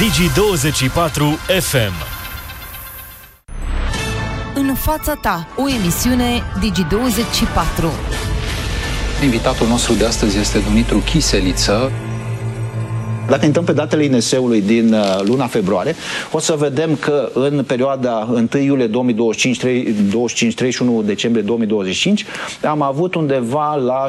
Digi24 FM. În fața ta, o emisiune Digi24. Invitatul nostru de astăzi este Dumitru Chiseliță. Dacă intrăm pe datele INS-ului din luna februarie, o să vedem că în perioada 1 iulie 2025, 31 decembrie 2025, am avut undeva la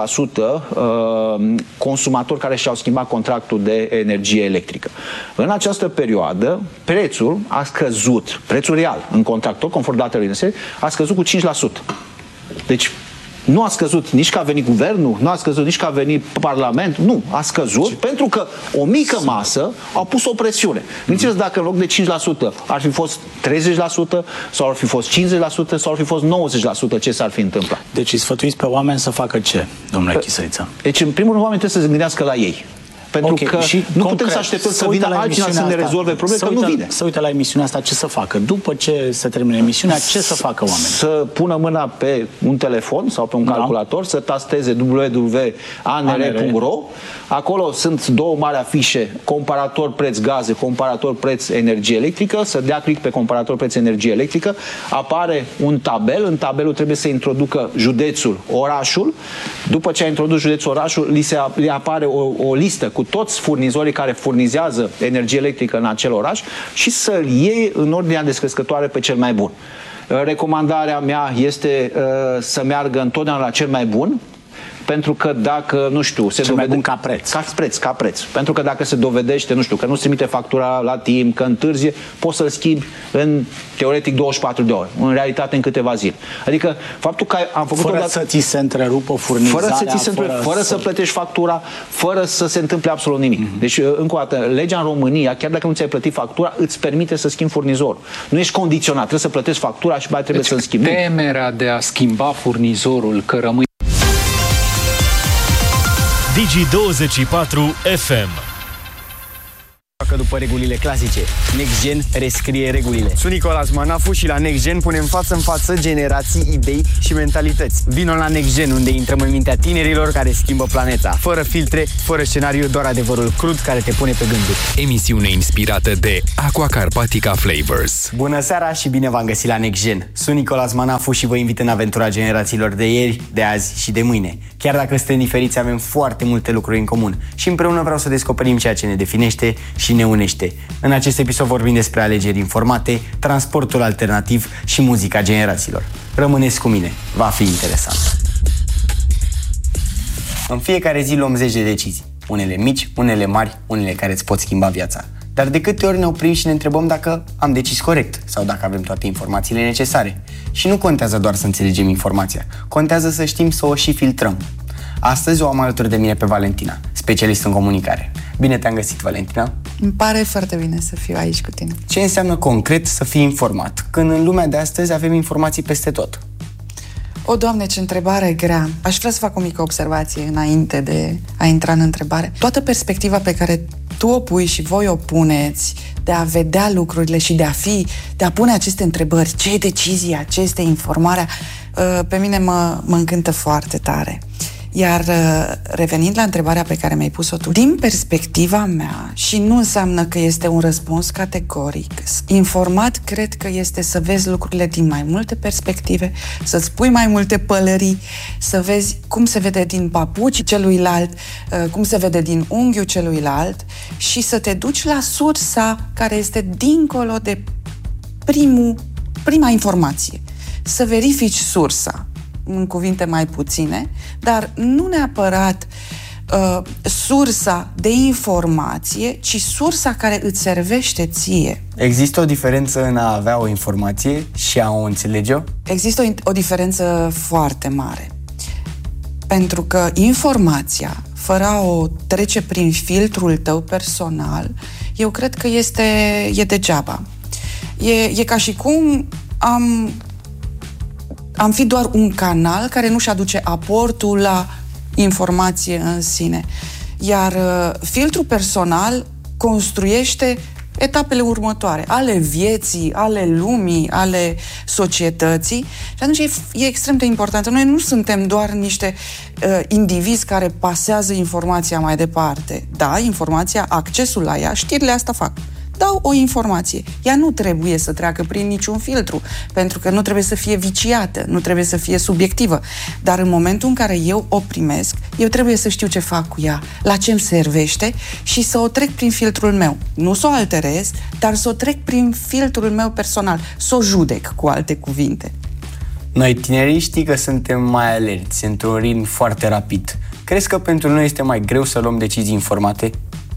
6% consumatori care și-au schimbat contractul de energie electrică. În această perioadă, prețul a scăzut, prețul real în contractor, conform datelor INS, a scăzut cu 5%. Deci, nu a scăzut nici că a venit guvernul, nu a scăzut nici că a venit Parlamentul, nu, a scăzut pentru că o mică masă a pus o presiune. Gândiți-vă dacă în loc de 5% ar fi fost 30% sau ar fi fost 50% sau ar fi fost 90%, ce s-ar fi întâmplat. Deci îi sfătuiți pe oameni să facă ce, domnule Chiseliță? Deci, în primul rând, oamenii trebuie să se gândească la ei. Pentru că și nu concret, putem să așteptăm să vină altcineva să ne rezolve probleme, că nu vine. Să uite la emisiunea asta, ce să facă? După ce se termine emisiunea, ce să facă oamenii? Să pună mâna pe un telefon sau pe un calculator, să tasteze www.anr.ro. Acolo sunt două mari afișe, comparator preț gaze, comparator preț energie electrică, să dea click pe comparator preț energie electrică, apare un tabel, în tabelul trebuie să introducă județul, orașul, după ce a introdus județul, orașul, li apare o listă cu toți furnizorii care furnizează energie electrică în acel oraș și să-l iei în ordinea descrescătoare pe cel mai bun. Recomandarea mea este să meargă întotdeauna la cel mai bun, pentru că dacă, nu știu, se dovedește ca preț. Pentru că dacă se dovedește, nu știu, că nu se trimite factura la timp, că întârzie, poți să-l schimbi în, teoretic, 24 de ore. În realitate, în câteva zile. Adică, faptul că am făcut fără să ți se întrerupă furnizarea, fără să plătești factura, fără să se întâmple absolut nimic. Deci, încă o dată, legea în România, chiar dacă nu ți-ai plătit factura, îți permite să schimbi furnizorul. Nu ești condiționat, trebuie să plătești factura și mai trebuie să-l schimbi. Temerea de a schimba furnizorul, că rămâi Digi24 FM. După regulile clasice, NextGen rescrie regulile. Sunt Nicolas Manafu și la NextGen punem față în față generații, idei și mentalități. Vino la NextGen, unde intrăm în mintea tinerilor care schimbă planeta. Fără filtre, fără scenariu, doar adevărul crud care te pune pe gânduri. Emisiune inspirată de Aqua Carpatica Flavors. Bună seara și bine v-am găsit la NextGen. Sunt Nicolas Manafu și vă invit în aventura generațiilor de ieri, de azi și de mâine. Chiar dacă suntem diferiți, avem foarte multe lucruri în comun și împreună vreau să descoperim ceea ce ne definește și ne unește. În acest episod vorbim despre alegeri informate, transportul alternativ și muzica generațiilor. Rămâneți cu mine, va fi interesant. În fiecare zi luăm zeci de decizii. Unele mici, unele mari, unele care îți pot schimba viața. Dar de câte ori ne oprim și ne întrebăm dacă am decis corect sau dacă avem toate informațiile necesare. Și nu contează doar să înțelegem informația, contează să știm să o și filtrăm. Astăzi o am alături de mine pe Valentina, specialist în comunicare. Bine te-am găsit, Valentina! Îmi pare foarte bine să fiu aici cu tine. Ce înseamnă concret să fii informat, când în lumea de astăzi avem informații peste tot? O, Doamne, ce întrebare grea! Aș vrea să fac o mică observație înainte de a intra în întrebare. Toată perspectiva pe care tu o pui și voi o puneți, de a vedea lucrurile și de a pune aceste întrebări, ce e decizia, ce este informarea, pe mine mă încântă foarte tare. Iar revenind la întrebarea pe care mi-ai pus-o tu, din perspectiva mea, și nu înseamnă că este un răspuns categoric, informat cred că este să vezi lucrurile din mai multe perspective, să-ți pui mai multe pălării, să vezi cum se vede din papuci celuilalt, cum se vede din unghiul celuilalt și să te duci la sursa care este dincolo de prima informație. Să verifici sursa, în cuvinte mai puține, dar nu neapărat sursa de informație, ci sursa care îți servește ție. Există o diferență în a avea o informație și a o înțelege-o? Există o diferență foarte mare. Pentru că informația, fără a o trece prin filtrul tău personal, eu cred că e degeaba. E ca și cum am fi doar un canal care nu-și aduce aportul la informație în sine. Iar filtrul personal construiește etapele următoare, ale vieții, ale lumii, ale societății. Și atunci e extrem de important. Noi nu suntem doar niște indivizi care pasează informația mai departe. Da, informația, accesul la ea, știrile asta fac. Dau o informație. Ea nu trebuie să treacă prin niciun filtru, pentru că nu trebuie să fie viciată, nu trebuie să fie subiectivă. Dar în momentul în care eu o primesc, eu trebuie să știu ce fac cu ea, la ce îmi servește și să o trec prin filtrul meu. Nu să o alterez, dar să o trec prin filtrul meu personal, să o judec, cu alte cuvinte. Noi, tinerii, știi că suntem mai alerți, într-un ritm foarte rapid. Crezi că pentru noi este mai greu să luăm decizii informate?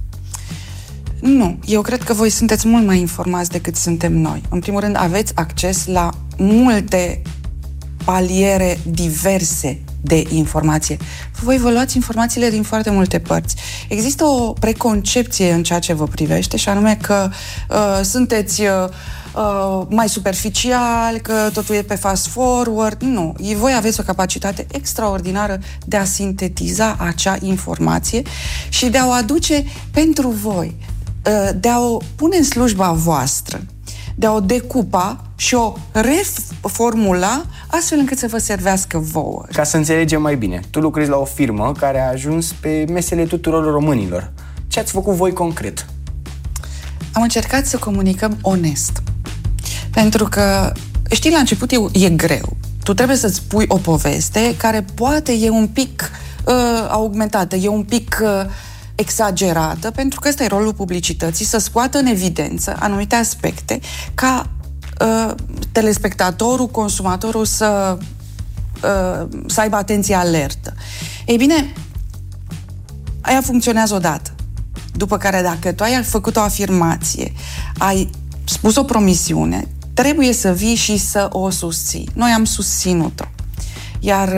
Nu, eu cred că voi sunteți mult mai informați decât suntem noi. În primul rând, aveți acces la multe paliere diverse de informație. Voi vă luați informațiile din foarte multe părți. Există o preconcepție în ceea ce vă privește, și anume că sunteți mai superficial, că totul e pe fast forward. Nu, voi aveți o capacitate extraordinară de a sintetiza acea informație și de a o aduce pentru voi, de a o pune în slujba voastră, de a o decupa și o reformula astfel încât să vă servească vouă. Ca să înțelegem mai bine, tu lucrezi la o firmă care a ajuns pe mesele tuturor românilor. Ce ați făcut voi concret? Am încercat să comunicăm onest. Pentru că, știi, la început e greu. Tu trebuie să-ți pui o poveste care poate e un pic augmentată, e un pic exagerată, pentru că ăsta e rolul publicității, să scoată în evidență anumite aspecte ca telespectatorul, consumatorul să aibă atenție alertă. Ei bine, aia funcționează odată. După care, dacă tu ai făcut o afirmație, ai spus o promisiune, trebuie să vii și să o susții. Noi am susținut-o. Iar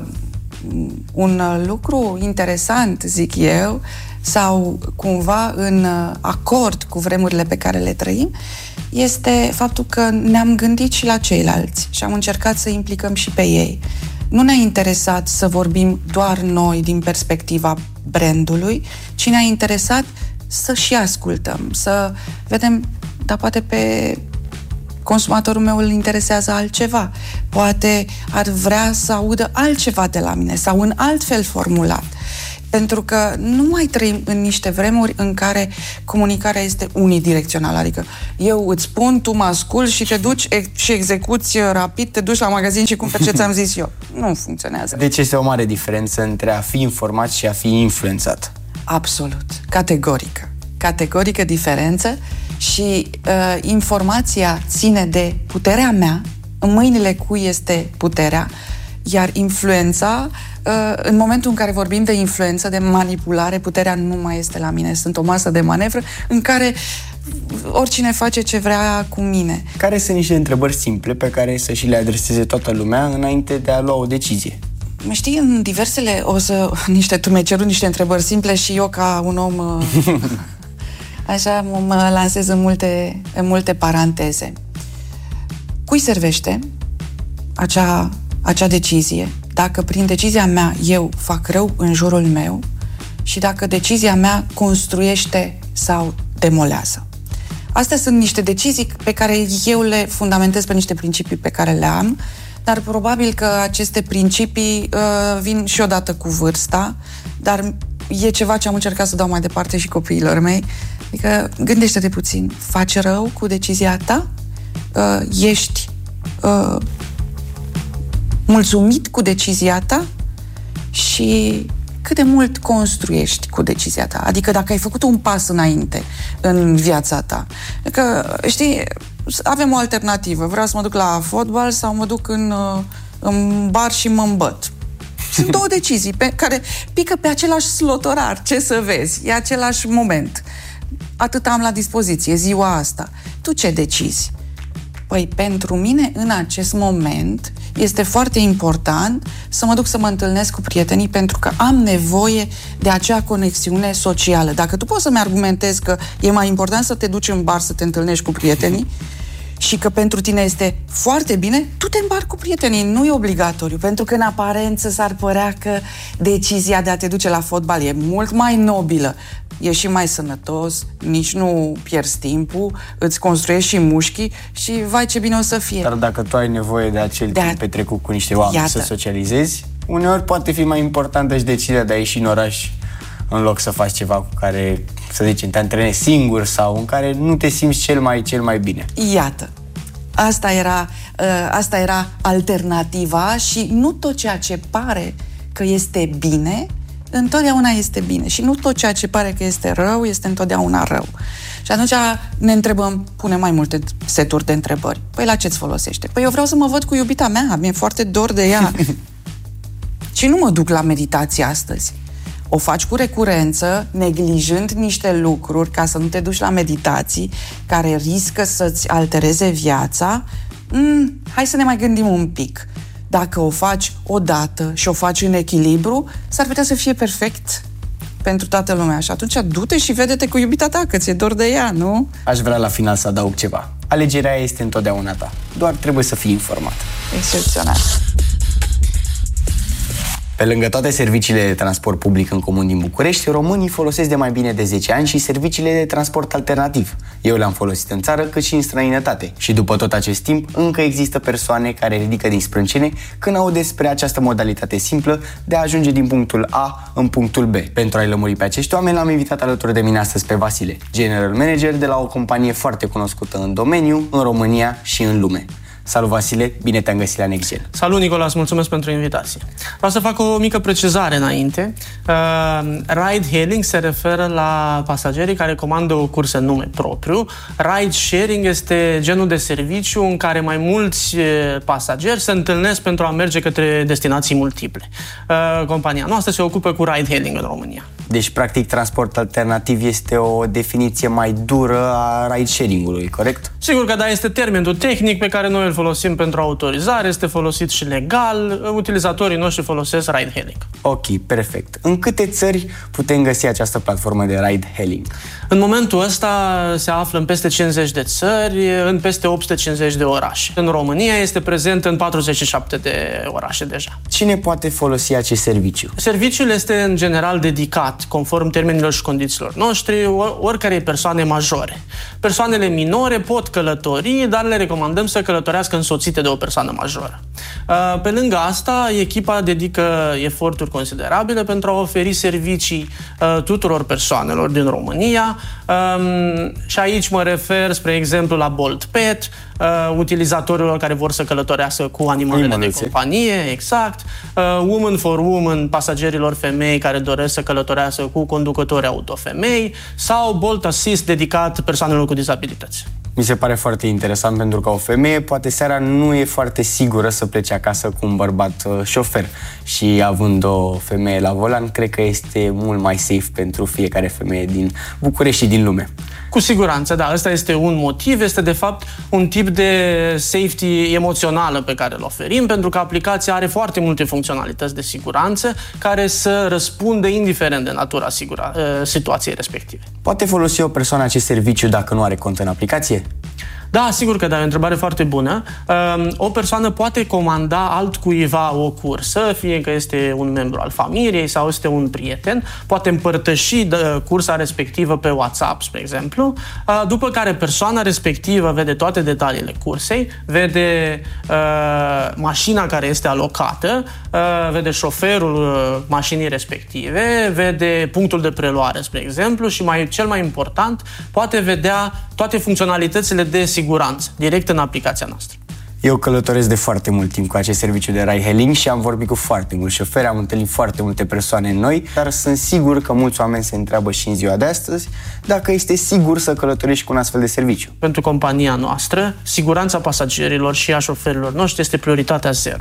un lucru interesant, zic eu, sau cumva în acord cu vremurile pe care le trăim, este faptul că ne-am gândit și la ceilalți și am încercat să implicăm și pe ei. Nu ne-a interesat să vorbim doar noi din perspectiva brandului, ci ne-a interesat să și ascultăm, să vedem, dar poate pe consumatorul meu îl interesează altceva, poate ar vrea să audă altceva de la mine sau în alt fel formulat. Pentru că nu mai trăim în niște vremuri în care comunicarea este unidirecțională, adică eu îți spun, tu mă asculți și te duci și execuți rapid, te duci la magazin și cumperi ce ți-am zis eu. Nu funcționează. Deci este o mare diferență între a fi informat și a fi influențat. Absolut. Categorică. Categorică diferență și informația ține de puterea mea, în mâinile cui este puterea, iar influența, în momentul în care vorbim de influență, de manipulare, puterea nu mai este la mine. Sunt o masă de manevră în care oricine face ce vrea cu mine. Care sunt niște întrebări simple pe care să și le adreseze toată lumea înainte de a lua o decizie? Știi, în diversele, tu mi-ai cerut niște întrebări simple și eu, ca un om așa, mă lansez în multe paranteze. Cui servește acea decizie? Dacă prin decizia mea eu fac rău în jurul meu și dacă decizia mea construiește sau demolează. Astea sunt niște decizii pe care eu le fundamentez pe niște principii pe care le am, dar probabil că aceste principii vin și odată cu vârsta, dar e ceva ce am încercat să dau mai departe și copiilor mei. Adică gândește-te puțin, faci rău cu decizia ta? Ești mulțumit cu decizia ta? Și cât de mult construiești cu decizia ta? Adică dacă ai făcut un pas înainte în viața ta. Că, știi, avem o alternativă. Vreau să mă duc la fotbal sau mă duc în bar și mă îmbăt. Sunt două decizii pe care pică pe același slotorar. Ce să vezi? E același moment. Atât am la dispoziție ziua asta. Tu ce decizi? Păi, pentru mine, în acest moment, este foarte important să mă duc să mă întâlnesc cu prietenii, pentru că am nevoie de acea conexiune socială. Dacă tu poți să-mi argumentezi că e mai important să te duci în bar să te întâlnești cu prietenii și că pentru tine este foarte bine, tu te îmbarci cu prietenii, nu e obligatoriu, pentru că în aparență s-ar părea că decizia de a te duce la fotbal e mult mai nobilă e și mai sănătos, nici nu pierzi timpul, îți construiești și mușchii și vai ce bine o să fie. Dar dacă tu ai nevoie de acel timp petrecut cu niște oameni, să socializezi, uneori poate fi mai importantă și decizia de a ieși în oraș în loc să faci ceva cu care, să zicem, te antrenezi singur sau în care nu te simți cel mai bine. Iată. Asta era alternativa și nu tot ceea ce pare că este bine, întotdeauna este bine. Și nu tot ceea ce pare că este rău, este întotdeauna rău. Și atunci ne întrebăm, punem mai multe seturi de întrebări. Păi la ce-ți folosește? Păi eu vreau să mă văd cu iubita mea, mi-e foarte dor de ea. Și nu mă duc la meditație astăzi. O faci cu recurență, neglijând niște lucruri ca să nu te duci la meditații care riscă să-ți altereze viața. Hai să ne mai gândim un pic. Dacă o faci odată și o faci în echilibru, s-ar putea să fie perfect pentru toată lumea. Și atunci du-te și vede-te cu iubita ta, că ți-e dor de ea, nu? Aș vrea la final să adaug ceva. Alegerea este întotdeauna ta. Doar trebuie să fii informat. Excepțional. Pe lângă toate serviciile de transport public în comun din București, românii folosesc de mai bine de 10 ani și serviciile de transport alternativ. Eu le-am folosit în țară cât și în străinătate. Și după tot acest timp, încă există persoane care ridică din sprâncene când aud despre această modalitate simplă de a ajunge din punctul A în punctul B. Pentru a-i lămuri pe acești oameni, l-am invitat alături de mine astăzi pe Vasile, general manager de la o companie foarte cunoscută în domeniu, în România și în lume. Salut, Vasile, bine te-am găsit la NextGen. Salut, Nicolas, mulțumesc pentru invitație. Vreau să fac o mică precizare înainte. Ride-hailing se referă la pasagerii care comandă o cursă în nume propriu. Ride-sharing este genul de serviciu în care mai mulți pasageri se întâlnesc pentru a merge către destinații multiple. Compania noastră se ocupă cu ride-hailing în România. Deci, practic, transport alternativ este o definiție mai dură a ride-sharing-ului, corect? Sigur că da, este termenul tehnic pe care noi îl folosim pentru autorizare, este folosit și legal, utilizatorii noștri folosesc ride-hailing. Ok, perfect. În câte țări putem găsi această platformă de ride-hailing? În momentul ăsta se află în peste 50 de țări, în peste 850 de orașe. În România este prezent în 47 de orașe deja. Cine poate folosi acest serviciu? Serviciul este în general dedicat, conform termenilor și condițiilor noștri, oricărei persoane majore. Persoanele minore pot călători, dar le recomandăm să călătorească însoțite de o persoană majoră. Pe lângă asta, echipa dedică eforturi considerabile pentru a oferi servicii tuturor persoanelor din România. Și aici mă refer, spre exemplu, la Bolt Pet, utilizatorilor care vor să călătorească cu animalele de companie, exact. Woman for Woman, pasagerilor femei care doresc să călătorească cu conducători auto femei, sau Bolt Assist dedicat persoanelor cu dizabilități. Mi se pare foarte interesant pentru că o femeie poate seara nu e foarte sigură să plece acasă cu un bărbat șofer și având o femeie la volan, cred că este mult mai safe pentru fiecare femeie din București și din lume. Cu siguranță, da, ăsta este un motiv, este de fapt un tip de safety emoțională pe care îl oferim, pentru că aplicația are foarte multe funcționalități de siguranță care să răspundă indiferent de natura situației respective. Poate folosi o persoană acest serviciu dacă nu are cont în aplicație? Da, sigur că da, e o întrebare foarte bună. O persoană poate comanda altcuiva o cursă, fie că este un membru al familiei sau este un prieten, poate împărtăși cursa respectivă pe WhatsApp, spre exemplu, după care persoana respectivă vede toate detaliile cursei, vede mașina care este alocată, vede șoferul mașinii respective, vede punctul de preluare, spre exemplu, și cel mai important, poate vedea toate funcționalitățile de siguranță, direct în aplicația noastră. Eu călătoresc de foarte mult timp cu acest serviciu de ride-hailing și am vorbit cu foarte mulți șoferi, am întâlnit foarte multe persoane noi, dar sunt sigur că mulți oameni se întreabă și în ziua de astăzi dacă este sigur să călătorești cu un astfel de serviciu. Pentru compania noastră, siguranța pasagerilor și a șoferilor noștri este prioritatea zero.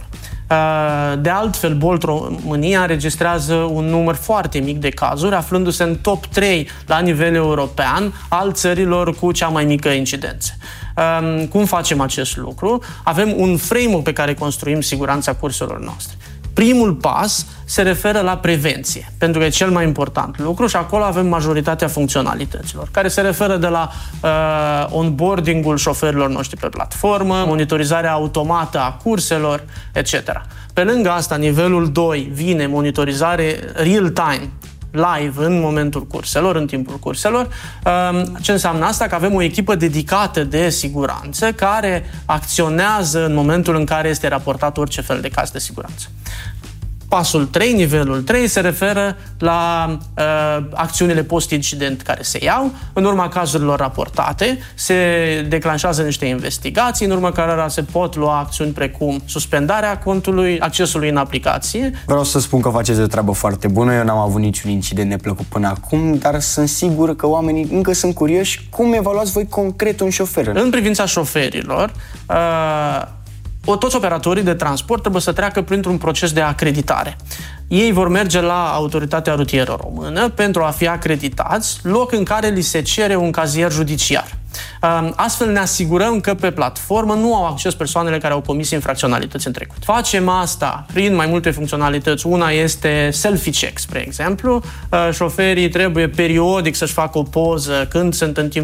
De altfel, Bolt România înregistrează un număr foarte mic de cazuri, aflându-se în top 3 la nivel european al țărilor cu cea mai mică incidență. Cum facem acest lucru? Avem un framework pe care construim siguranța curselor noastre. Primul pas se referă la prevenție, pentru că e cel mai important lucru și acolo avem majoritatea funcționalităților, care se referă de la onboarding-ul șoferilor noștri pe platformă, monitorizarea automată a curselor, etc. Pe lângă asta, nivelul 2 vine monitorizare real-time live în momentul curselor, în timpul curselor. Ce înseamnă asta? Că avem o echipă dedicată de siguranță care acționează în momentul în care este raportat orice fel de caz de siguranță. Pasul 3, nivelul 3, se referă la acțiunile post-incident care se iau. În urma cazurilor raportate, se declanșează niște investigații, în urma cărora se pot lua acțiuni precum suspendarea contului, accesului în aplicație. Vreau să spun că faceți o treabă foarte bună, eu n-am avut niciun incident neplăcut până acum, dar sunt sigur că oamenii încă sunt curioși cum evaluați voi concret un șofer. În privința șoferilor, toți operatorii de transport trebuie să treacă printr-un proces de acreditare. Ei vor merge la Autoritatea Rutieră Română pentru a fi acreditați, loc în care li se cere un cazier judiciar. Astfel ne asigurăm că pe platformă nu au acces persoanele care au comis infracționalități în trecut. Facem asta prin mai multe funcționalități. Una este selfie check, spre exemplu. Șoferii trebuie periodic să-și facă o poză când sunt în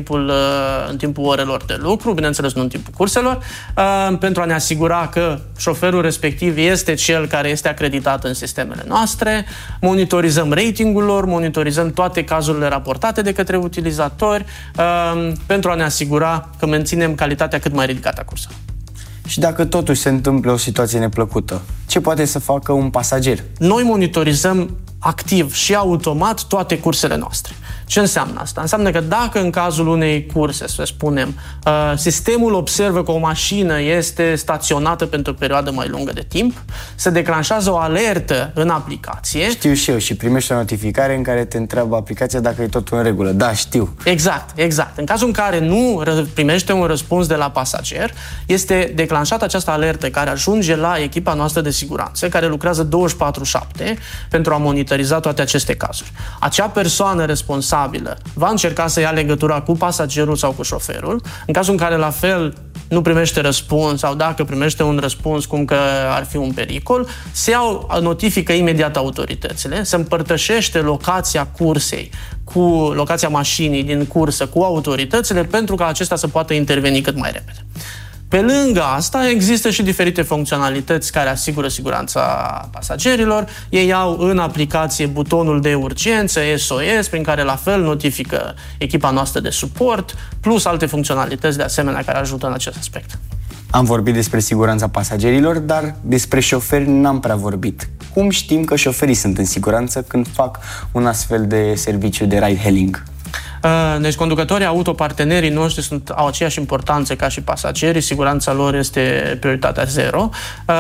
timpul orelor de lucru, bineînțeles nu în timpul curselor, pentru a ne asigura că șoferul respectiv este cel care este acreditat în sistemele noastre. Monitorizăm ratingul lor, monitorizăm toate cazurile raportate de către utilizatori pentru a ne asigura că menținem calitatea cât mai ridicată a curselor. Și dacă totuși se întâmplă o situație neplăcută, ce poate să facă un pasager? Noi monitorizăm activ și automat toate cursele noastre. Ce înseamnă asta? Înseamnă că dacă în cazul unei curse, să spunem, sistemul observă că o mașină este staționată pentru o perioadă mai lungă de timp, se declanșează o alertă în aplicație. Știu și eu, și primești o notificare în care te întreabă aplicația dacă e totul în regulă. Da, știu. Exact. În cazul în care nu primește un răspuns de la pasager, este declanșată această alertă care ajunge la echipa noastră de siguranță, care lucrează 24/7 pentru a monitoriza toate aceste cazuri. Acea persoană responsabilă va încerca să ia legătura cu pasagerul sau cu șoferul. În cazul în care, la fel, nu primește răspuns sau dacă primește un răspuns cum că ar fi un pericol, se notifică imediat autoritățile, se împărtășește locația cursei cu locația mașinii din cursă cu autoritățile pentru ca acestea să poată interveni cât mai repede. Pe lângă asta, există și diferite funcționalități care asigură siguranța pasagerilor. Ei au în aplicație butonul de urgență, SOS, prin care la fel notifică echipa noastră de suport, plus alte funcționalități de asemenea care ajută în acest aspect. Am vorbit despre siguranța pasagerilor, dar despre șoferi n-am prea vorbit. Cum știm că șoferii sunt în siguranță când fac un astfel de serviciu de ride-hailing? Deci conducătorii auto, partenerii noștri au aceeași importanță ca și pasagerii, siguranța lor este prioritatea zero.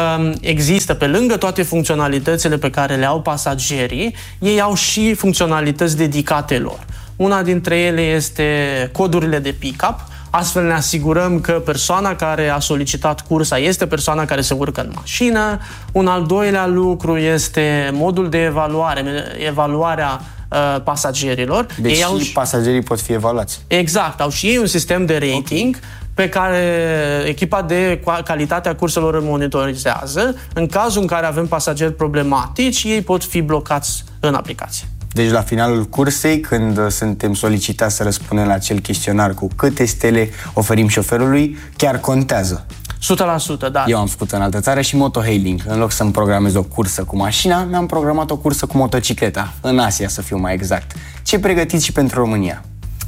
Există, pe lângă toate funcționalitățile pe care le au pasagerii, ei au și funcționalități dedicate lor. Una dintre ele este codurile de pick-up. Astfel ne asigurăm că persoana care a solicitat cursa este persoana care se urcă în mașină. Un al doilea lucru este modul de evaluarea pasagerilor. Deci pasagerii pot fi evaluați. Exact, au și ei un sistem de rating pe care echipa de calitate a curselor îl monitorizează. În cazul în care avem pasageri problematici, ei pot fi blocați în aplicație. Deci la finalul cursei, când suntem solicitați să răspundem la acel chestionar cu câte stele oferim șoferului, chiar contează. 100%, da. Eu am făcut în altă țară și motohailing. În loc să-mi programez o cursă cu mașina, mi-am programat o cursă cu motocicleta. În Asia, să fiu mai exact. Ce pregătiți și pentru România?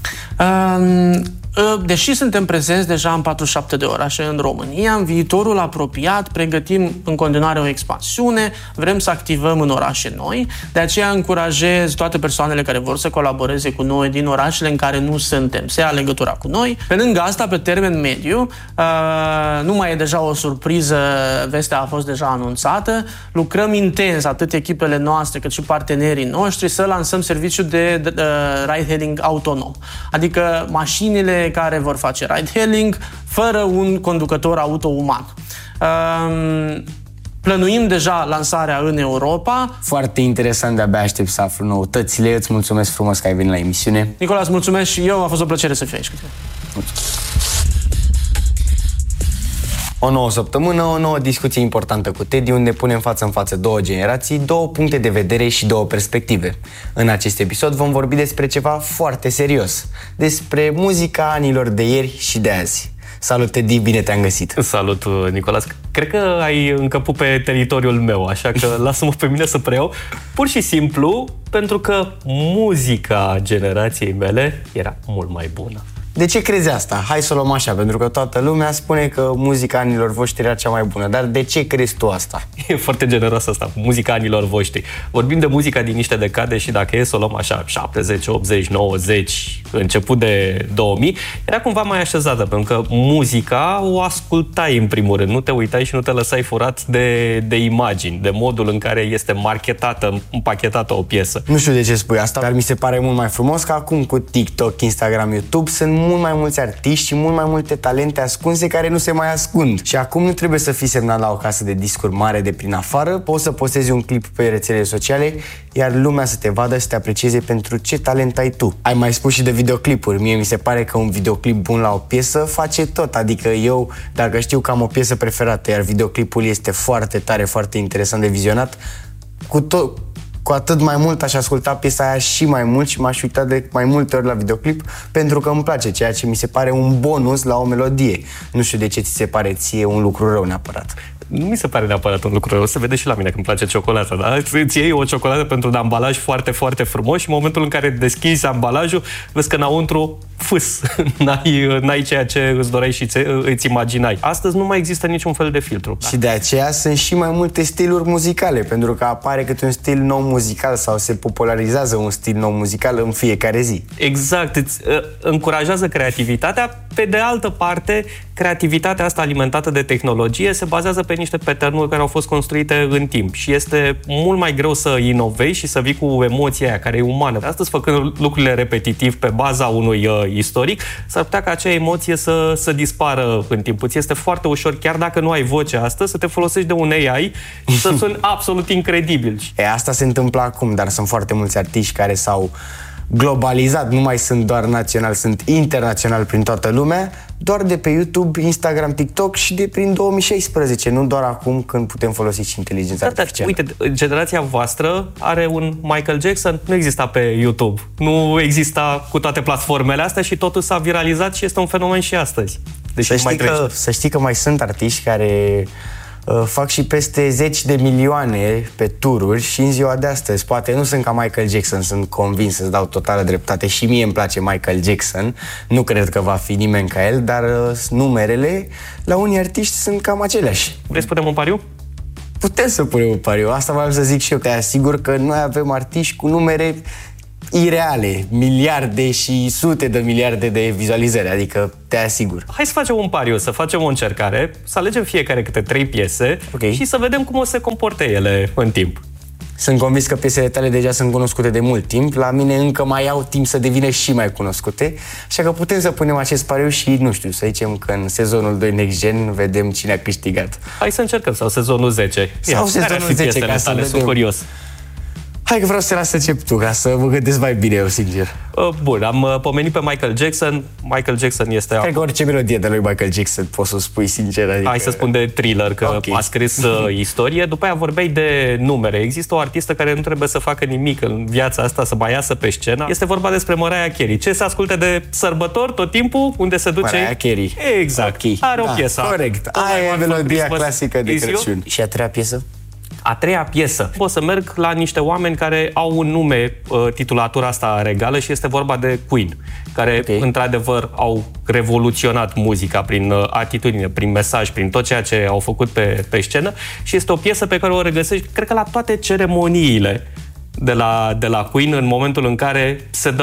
Deși suntem prezenți deja în 47 de orașe în România, în viitorul apropiat pregătim în continuare o expansiune, vrem să activăm în orașe noi, de aceea încurajez toate persoanele care vor să colaboreze cu noi din orașele în care nu suntem, să ia legătura cu noi. Pe lângă asta, pe termen mediu, nu mai e deja o surpriză, vestea a fost deja anunțată, lucrăm intens, atât echipele noastre cât și partenerii noștri, să lansăm serviciul de ride-hailing autonom. Adică mașinile care vor face ride-hailing fără un conducător auto uman. Plănuim deja lansarea în Europa. Foarte interesant, de-abia aștept să aflu noutățile. Îți mulțumesc frumos că ai venit la emisiune. Nicola, îți mulțumesc și eu, a fost o plăcere să fiu aici cu tine. O nouă săptămână, o nouă discuție importantă cu Teddy, unde punem față în față două generații, două puncte de vedere și două perspective. În acest episod vom vorbi despre ceva foarte serios, despre muzica anilor de ieri și de azi. Salut, Teddy, bine te-am găsit. Salut, Nicolas. Cred că ai încăput pe teritoriul meu, așa că lasă-mă pe mine să preiau. Pur și simplu, pentru că muzica generației mele era mult mai bună. De ce crezi asta? Hai să o luăm așa, pentru că toată lumea spune că muzica anilor voștri era cea mai bună. Dar de ce crezi tu asta? E foarte generos asta, muzica anilor voștri. Vorbim de muzica din niște decade și dacă e să o luăm așa, 70, 80, 90, început de 2000, era cumva mai așezată, pentru că muzica o ascultai în primul rând. Nu te uitai și nu te lăsai furat de imagini, de modul în care este marketată, împachetată o piesă. Nu știu de ce spui asta, dar mi se pare mult mai frumos că acum cu TikTok, Instagram, YouTube sunt mult mai mulți artiști și mult mai multe talente ascunse care nu se mai ascund. Și acum nu trebuie să fii semnat la o casă de discuri mare de prin afară, poți să postezi un clip pe rețelele sociale, iar lumea să te vadă, să te aprecieze pentru ce talent ai tu. Ai mai spus și de videoclipuri. Mie mi se pare că un videoclip bun la o piesă face tot. Adică eu, dacă știu că am o piesă preferată, iar videoclipul este foarte tare, foarte interesant de vizionat, cu atât mai mult aș asculta piesa aia și mai mult și m-aș uita de mai multe ori la videoclip pentru că îmi place, ceea ce mi se pare un bonus la o melodie. Nu știu de ce ți se pare ție un lucru rău neapărat. Nu mi se pare neapărat un lucru rău. Se vede și la mine că îmi place ciocolata, da? Îți iei o ciocolată pentru un ambalaj foarte, foarte frumos și în momentul în care deschizi ambalajul, vezi că înăuntru fâs. N-ai ceea ce îți doreai și îți imaginai. Astăzi nu mai există niciun fel de filtru. Și de aceea sunt și mai multe stiluri muzicale, pentru că apare câte un stil nou muzical sau se popularizează un stil nou muzical în fiecare zi. Exact, îți încurajează creativitatea. Pe de altă parte, creativitatea asta alimentată de tehnologie se bazează pe niște pattern-uri care au fost construite în timp și este mult mai greu să inovezi și să vii cu emoția aia care e umană. Astăzi, făcând lucrurile repetitiv pe baza unui istoric, s-ar putea ca acea emoție să dispară în timp. Îți este foarte ușor, chiar dacă nu ai voce astăzi, să te folosești de un AI și să suni absolut incredibil. Asta se întâmplă acum, dar sunt foarte mulți artiști care s-au globalizat, nu mai sunt doar național, sunt internațional prin toată lumea, doar de pe YouTube, Instagram, TikTok și de prin 2016, nu doar acum când putem folosi și inteligența artificială. Uite, generația voastră are un Michael Jackson, nu exista pe YouTube, nu exista cu toate platformele astea și totul s-a viralizat și este un fenomen și astăzi. Deci să știi că mai sunt artiști care fac și peste 10 de milioane pe tururi și în ziua de astăzi. Poate nu sunt ca Michael Jackson, sunt convins, să-ți dau totală dreptate. Și mie îmi place Michael Jackson, nu cred că va fi nimeni ca el, dar numerele la unii artiști sunt cam aceleași. Vrei să punem un pariu? Putem să punem un pariu, asta vreau să zic și eu. Te asigur că noi avem artiști cu numere ireale, miliarde și sute de miliarde de vizualizări, adică te asigur. Hai să facem un pariu, să facem o încercare, să alegem fiecare câte 3 piese și să vedem cum o să se comporte ele în timp. Sunt convins că piesele tale deja sunt cunoscute de mult timp, la mine încă mai au timp să devină și mai cunoscute, așa că putem să punem acest pariu și, nu știu, să zicem că în sezonul 2 Next Gen vedem cine a câștigat. Hai să încercăm, sau sezonul 10. Sau sezonul 10, ca să vedem. Sunt curios. Hai că vreau să te las să încep tu, ca să mă gândesc mai bine eu, sincer. Bun, am pomenit pe Michael Jackson. Michael Jackson este... Cred că orice melodie de lui Michael Jackson poți să o spui sincer. Adică... Hai să spun de Thriller, că a scris istorie. După aia vorbeai de numere. Există o artistă care nu trebuie să facă nimic în viața asta, să mai iasă pe scenă. Este vorba despre Mariah Carey. Ce se asculte de sărbători tot timpul? Unde se duce? Mariah Carey. Exact. Are o piesă. Corect. Aia e melodia clasică de Crăciun. Și a treia piesă? A treia piesă. O să merg la niște oameni care au un nume, titulatura asta regală, și este vorba de Queen, care într-adevăr au revoluționat muzica prin atitudine, prin mesaj, prin tot ceea ce au făcut pe scenă, și este o piesă pe care o regăsești, cred că la toate ceremoniile de la Queen în momentul în care se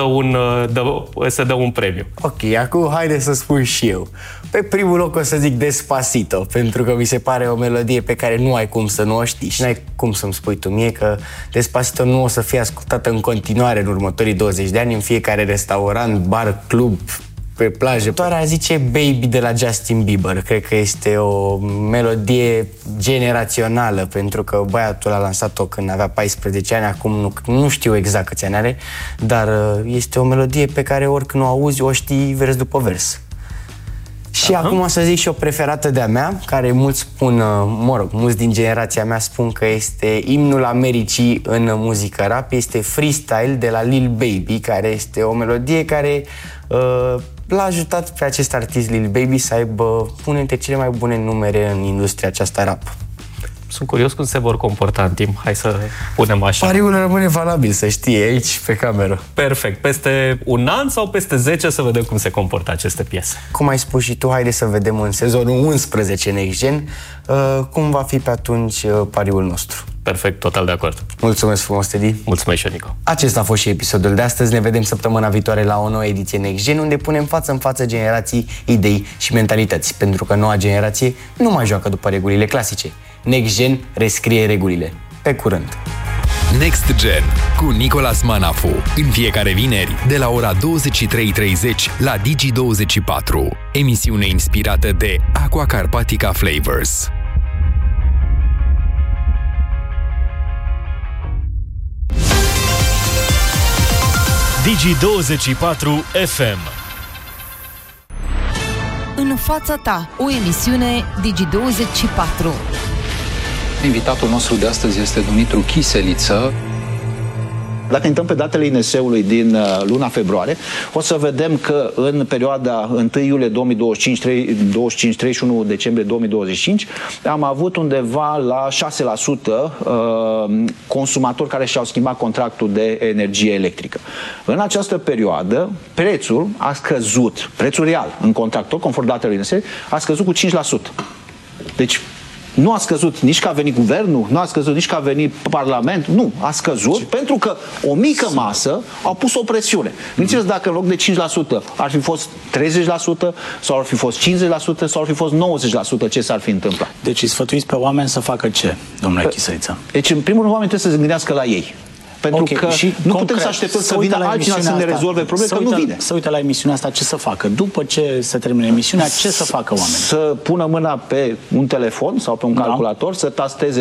dă un premiu. Ok, acum haide să spun și eu. Pe primul loc o să zic Despacito, pentru că mi se pare o melodie pe care nu ai cum să nu o știi și n-ai cum să-mi spui tu mie că Despacito nu o să fie ascultată în continuare în următorii 20 de ani în fiecare restaurant, bar, club, pe plajă. Toarea zice Baby de la Justin Bieber. Cred că este o melodie generațională, pentru că băiatul a lansat-o când avea 14 ani, acum nu știu exact câți ani are, dar este o melodie pe care oricând o auzi, o știi vers după vers. Și acum o să zic și o preferată de-a mea, care mulți spun, mulți din generația mea spun că este imnul Americii în muzică rap, este Freestyle de la Lil Baby, care este o melodie care L-a ajutat pe acest artist Lil Baby să aibă unul dintre cele mai bune numere în industria aceasta rap. Sunt curios cum se vor comporta în timp. Hai să punem așa. Pariul rămâne valabil, să știi, aici, pe cameră. Perfect. Peste un an sau peste 10 să vedem cum se comportă aceste piese. Cum ai spus și tu, haide să vedem în sezonul 11 Next Gen cum va fi pe atunci pariul nostru. Perfect, total de acord. Mulțumesc frumos, Teddy. Mulțumesc și eu, Nico. Acesta a fost și episodul de astăzi. Ne vedem săptămâna viitoare la o nouă ediție Next Gen, unde punem față în față generații, idei și mentalități. Pentru că noua generație nu mai joacă după regulile clasice. Next Gen rescrie regulile. Pe curând! Next Gen cu Nicolas Manafu. În fiecare vineri, de la ora 23:30 la Digi24. Emisiune inspirată de Aqua Carpatica Flavors. Digi24 FM. În fața ta, o emisiune Digi24. Invitatul nostru de astăzi este Dumitru Chiseliță. Dacă intrăm pe datele INS-ului din luna februarie, o să vedem că în perioada 1 iulie 2025, 31 decembrie 2025, am avut undeva la 6% consumatori care și-au schimbat contractul de energie electrică. În această perioadă, prețul a scăzut, prețul real în contractor, conform datelor INS, a scăzut cu 5%. Deci, nu a scăzut nici că a venit guvernul, nu a scăzut nici că a venit parlamentul, nu, a scăzut pentru că o mică masă au pus o presiune. Gândiți-vă dacă în loc de 5% ar fi fost 30% sau ar fi fost 50% sau ar fi fost 90%, ce s-ar fi întâmplat. Deci îi sfătuiți pe oameni să facă ce, domnule Chiseliță? Deci în primul rând oamenii trebuie să se gândească la ei. Pentru că și nu concret, putem să așteptăm să vină altcineva să ne rezolve probleme, că nu vine. Să uite la emisiunea asta, ce să facă? După ce se termină emisiunea, ce să facă oamenii? Să pună mâna pe un telefon sau pe un calculator, să tasteze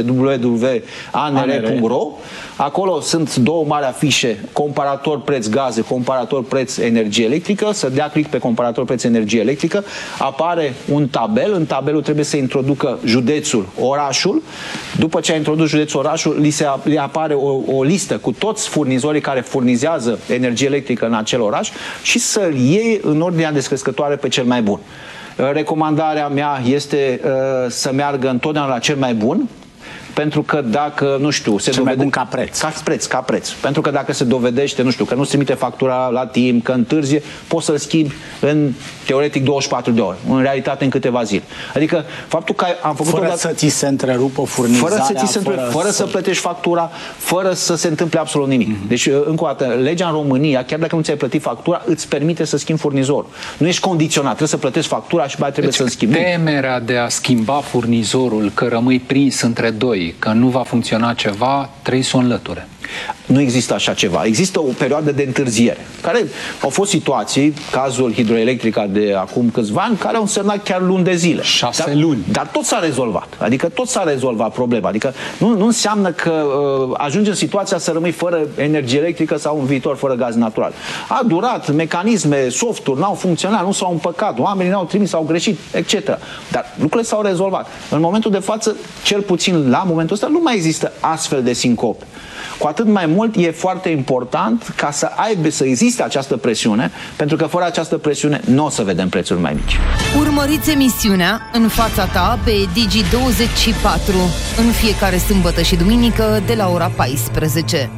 www.anr.ro. Acolo sunt două mari afișe, comparator preț gaze, comparator preț energie electrică, să dea click pe comparator preț energie electrică, apare un tabel, în tabelul trebuie să introducă județul, orașul, după ce a introdus județul, orașul, li apare o listă cu toți furnizorii care furnizează energie electrică în acel oraș și să-l iei în ordinea descrescătoare pe cel mai bun. Recomandarea mea este să meargă întotdeauna la cel mai bun, pentru că dacă, nu știu, se dovedește ca preț. Pentru că dacă se dovedește, nu știu, că nu-ți trimite factura la timp, că întârzie, poți să-l schimbi în, teoretic, 24 de ore. În realitate, în câteva zile. Adică, faptul că am făcut fără să ți se întrerupă furnizarea, fără să plătești factura, fără să se întâmple absolut nimic. Deci, încă o dată, legea în România, chiar dacă nu ți-ai plătit factura, îți permite să schimbi furnizorul. Nu ești condiționat, trebuie să plătești factura și mai trebuie să-l schimbi. Temerea de a schimba furnizorul, că rămâi prins între doi, că nu va funcționa ceva, trebuie să o înlăture. Nu există așa ceva. Există o perioadă de întârziere. Care au fost situații, cazul hidroelectrica de acum câțiva ani, care au însemnat chiar luni de zile. 6 luni. Dar tot s-a rezolvat. Adică tot s-a rezolvat problema. Adică nu înseamnă că ajunge în situația să rămâi fără energie electrică sau în viitor fără gaz natural. A durat, mecanisme, softuri n-au funcționat, nu s-au împăcat, oamenii n-au trimis, au greșit, etc. Dar lucrurile s-au rezolvat. În momentul de față, cel puțin la momentul ăsta, nu mai există astfel de sincope. Cu atât mai mult e foarte important ca să existe această presiune, pentru că fără această presiune nu o să vedem prețuri mai mici. Urmăriți emisiunea În fața ta pe Digi24 în fiecare sâmbătă și duminică de la ora 14.